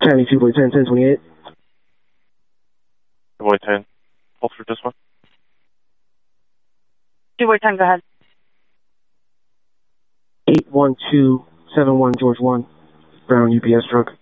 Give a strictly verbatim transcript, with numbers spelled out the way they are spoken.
County two boy ten, ten twenty-eight. two boy ten. Hold for this one. two boy ten, go ahead. eight one two seven one George one. Brown U P S truck.